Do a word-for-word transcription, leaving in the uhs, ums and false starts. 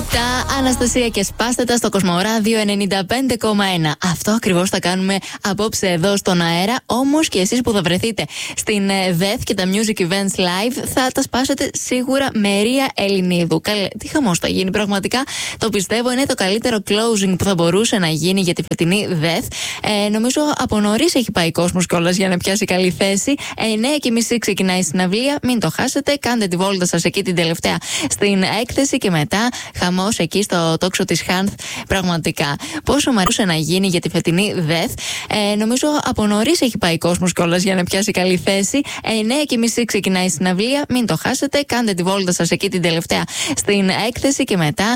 Τα Αναστασία και σπάστε τα στο Κοσμοράδιο ενενήντα πέντε κόμμα ένα. Αυτό ακριβώς θα κάνουμε απόψε εδώ στον αέρα. Όμως και εσείς που θα βρεθείτε στην ΔΕΘ και τα Music Events Live θα τα σπάσετε σίγουρα με Ρία Ελληνίδου. Καλέ, τι χαμός θα γίνει πραγματικά. Το πιστεύω, είναι το καλύτερο closing που θα μπορούσε να γίνει για τη φετινή ΔΕΘ. Ε, νομίζω από νωρίς έχει πάει κόσμος κιόλας για να πιάσει καλή θέση. εννιά και μισή ξεκινάει η συναυλία. Μην το χάσετε. Κάντε τη βόλτα σας εκεί την τελευταία στην έκθεση και μετά χαμός εκεί στο τόξο της Χάνθ. Πραγματικά. Πόσο μου αρούσε να γίνει για τη φετινή ΔΕΘ. Ε, νομίζω από νωρίς έχει πάει κόσμος κιόλας για να πιάσει καλή θέση. εννιά και μισή ξεκινάει η συναυλία. Μην το χάσετε. Κάντε τη βόλτα σας εκεί την τελευταία στην έκθεση και μετά